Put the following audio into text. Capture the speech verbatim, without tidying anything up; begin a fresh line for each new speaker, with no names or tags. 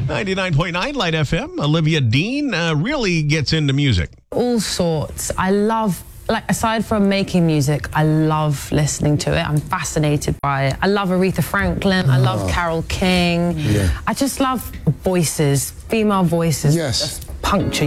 ninety-nine point nine Light F M. Olivia Dean uh, really gets into music.
All sorts. I love, like, aside from making music, I love listening to it. I'm fascinated by it. I love Aretha Franklin. I love
Oh.
Carole King.
Yeah.
I just love voices, female voices.
Yes.
Just puncture